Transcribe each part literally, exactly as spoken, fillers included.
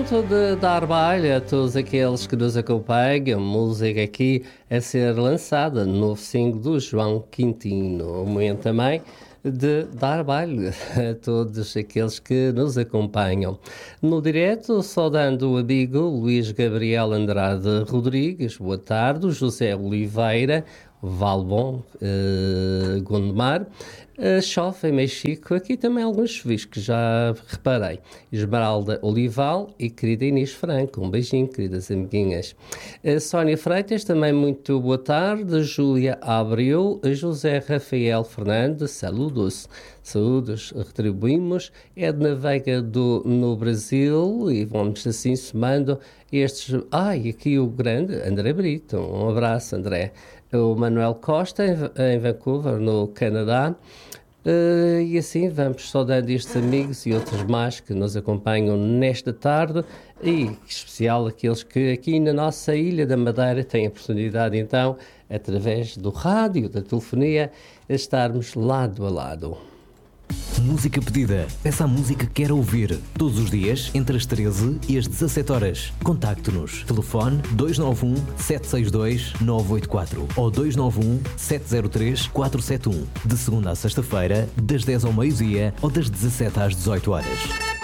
momento de dar baile a todos aqueles que nos acompanham, música aqui a ser lançada, novo single do João Quintino. O momento também de dar baile a todos aqueles que nos acompanham. No direto, saudando o amigo Luís Gabriel Andrade Rodrigues, boa tarde, José Oliveira, Valbon, uh, Gondomar, uh, Chove em Mexico, aqui também alguns chuvis que já reparei. Esmeralda Olival e querida Inês Franco, um beijinho, queridas amiguinhas. Uh, Sónia Freitas, também muito boa tarde. Júlia Abreu, José Rafael Fernandes, saludos. Saúdos, retribuímos. Edna Veiga do, no Brasil, e vamos assim somando estes. Ai, aqui o grande André Brito, um abraço, André. O Manuel Costa, em, em Vancouver, no Canadá. Uh, e assim vamos saudando estes amigos e outros mais que nos acompanham nesta tarde, e em especial aqueles que aqui na nossa Ilha da Madeira têm a oportunidade, então, através do rádio, da telefonia, estarmos lado a lado. Música pedida. Peça a música que quer ouvir. Todos os dias, entre as treze e as dezassete horas. Contacte-nos. Telefone dois nove um, sete seis dois, nove oito quatro ou dois nove um, sete zero três, quatro sete um. De segunda a sexta-feira, das dez ao meio-dia ou das dezassete às dezoito horas.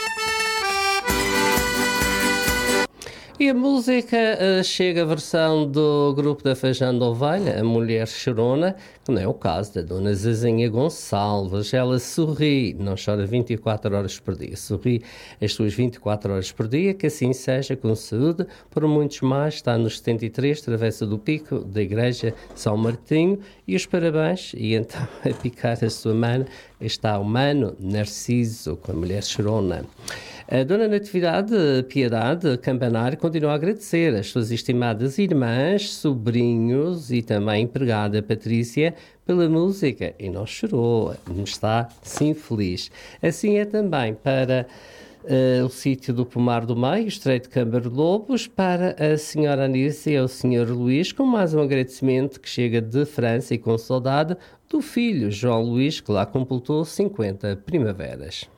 E a música uh, chega a versão do grupo da Feijão de Ovelha, a Mulher Chorona, que não é o caso da Dona Zezinha Gonçalves. Ela sorri, não chora vinte e quatro horas por dia, sorri as suas vinte e quatro horas por dia, que assim seja, com saúde. Por muitos mais, está nos setenta e três, Travessa do Pico, da Igreja São Martinho, e os parabéns. E então, a picar a sua mano, está o Mano Narciso, com a Mulher Chorona. A Dona Natividade Piedade Campanar continua a agradecer às suas estimadas irmãs, sobrinhos e também empregada Patrícia pela música, e não chorou, está sim feliz. Assim é também para uh, o sítio do Pomar do Meio, o Estreito de Câmara Lobos, para a senhora Anícia e o senhor Luís, com mais um agradecimento que chega de França e com saudade do filho João Luís, que lá completou cinquenta primaveras.